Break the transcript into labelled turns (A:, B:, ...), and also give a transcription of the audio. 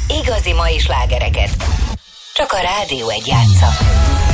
A: Igazi mai slágereket. Csak a Rádió egy játsza.